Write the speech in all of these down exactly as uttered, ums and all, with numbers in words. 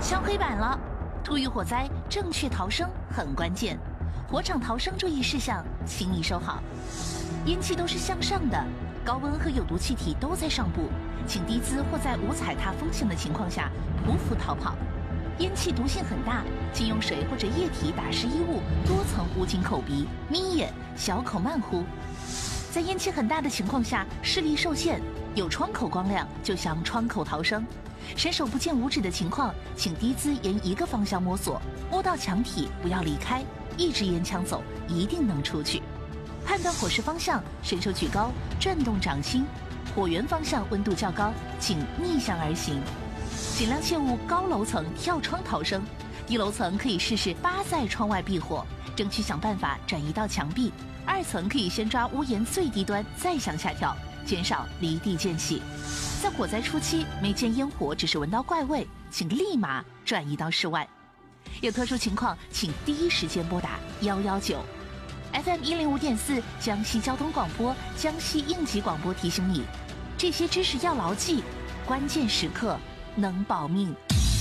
枪黑板了，突遇火灾，正确逃生很关键。火场逃生注意事项，请你收好。烟气都是向上的，高温和有毒气体都在上部，请低姿或在无踩踏风险的情况下匍匐逃跑。烟气毒性很大，请用水或者液体打湿衣物，多层捂紧口鼻，眯眼，小口慢呼。在烟气很大的情况下，视力受限，有窗口光亮就向窗口逃生。伸手不见五指的情况，请低姿沿一个方向摸索，摸到墙体不要离开，一直沿墙走，一定能出去。判断火势方向，伸手举高，转动掌心。火源方向温度较高，请逆向而行。尽量切勿高楼层跳窗逃生，一楼层可以试试扒在窗外避火，争取想办法转移到墙壁。二层可以先抓屋檐最低端，再向下跳，减少离地间隙。在火灾初期，没见烟火，只是闻到怪味，请立马转移到室外。有特殊情况，请第一时间拨打一一九。F M 一零五点四江西交通广播、江西应急广播提醒你，这些知识要牢记，关键时刻能保命。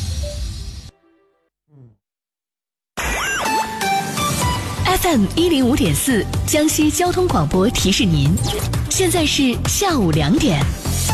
F M 一零五点四江西交通广播提示您，现在是下午两点。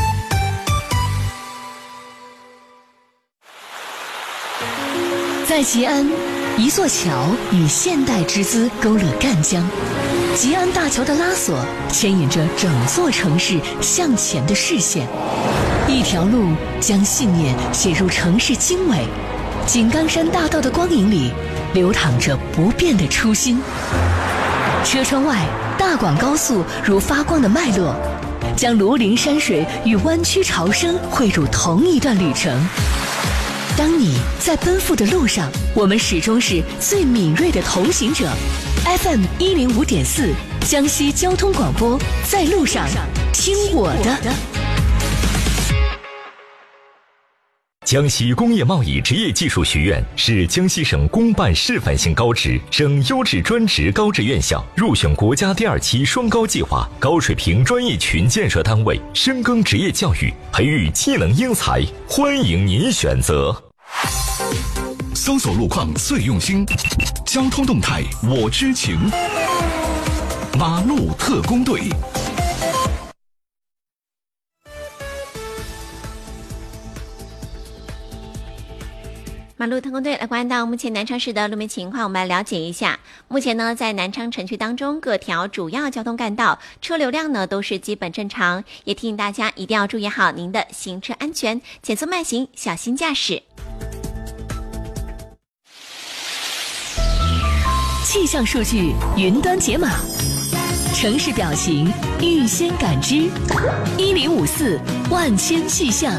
在吉安，一座桥以现代之姿勾勒赣江，吉安大桥的拉索牵引着整座城市向前的视线，一条路将信念写入城市经纬。井冈山大道的光影里，流淌着不变的初心。车窗外，大广高速如发光的脉络，将庐陵山水与湾区潮生汇入同一段旅程。当你在奔赴的路上，我们始终是最敏锐的同行者。F M 一零五点四江西交通广播，在路上听我的。 江西工业贸易职业技术学院是江西省公办示范性高职、省优质专职高职院校，入选国家第二期双高计划高水平专业群建设单位，深耕职业教育，培育技能英才，欢迎您选择。 搜索路况最用心，交通动态我知情，马路特工队。 马路特工队来关到目前南昌市的路面情况，我们来了解一下。目前呢，在南昌城区当中，各条主要交通干道车流量呢都是基本正常，也提醒大家一定要注意好您的行车安全，减速慢行，小心驾驶。 气象数据云端解码，城市表情预先感知，一零五四万千气象。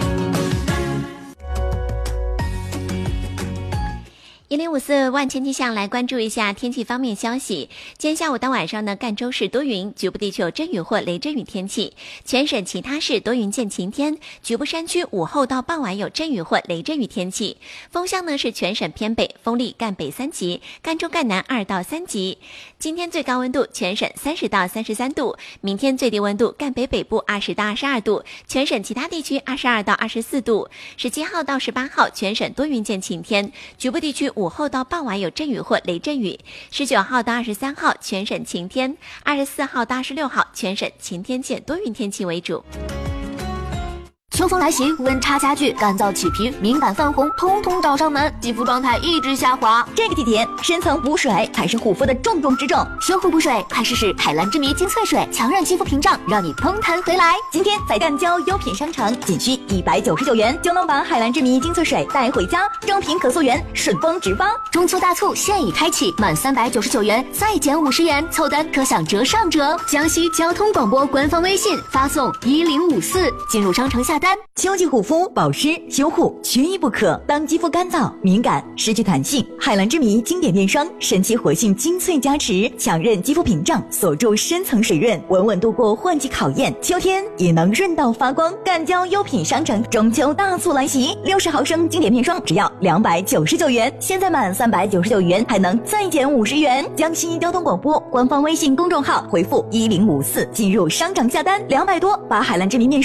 一零五四万千气象来关注一下天气方面消息。今天下午到晚上呢，赣州市多云，局部地区有阵雨或雷阵雨天气；全省其他市多云见晴天，局部山区午后到傍晚有阵雨或雷阵雨天气。风向呢是全省偏北，风力赣北三级，赣中赣南二到三级。今天最高温度全省三十到三十三度，明天最低温度赣北北部二十到二十二度，全省其他地区二十二到二十四度。十七号到十八号全省多云见晴天，局部地区午后到傍晚有阵雨或雷阵雨。十九号到二十三号全省晴天，二十四号到二十六号全省晴天见多云天气为主。 秋风来袭，温差加剧，干燥起皮、敏感泛红，通通找上门，肌肤状态一直下滑。 这个季节，深层补水才是护肤的重中之重。 修护补水，快试试海蓝之谜精粹水，强韧肌肤屏障，让你嘭弹回来。 今天在赣交优品商城，仅需一百九十九元就能把海蓝之谜精粹水带回家，正品可溯源，顺丰直发。 中秋大促现已开启，满三百九十九元再减五十元，凑单可享折上折。江西交通广播官方微信发送一零五四，进入商城下单。 秋季护肤、保湿、修护缺一不可。当肌肤干燥、敏感、失去弹性，海蓝之谜经典面霜神奇活性精粹加持，强韧肌肤屏障，锁住深层水润，稳稳度过换季考验。秋天也能润到发光。赣交优品商城中秋大促来袭，六十毫升经典面霜只要两百九十九元，现在满三百九十九元还能再减五十元。江西交通广播官方微信公众号回复一零五四进入商城下单，两百多把海蓝之谜面霜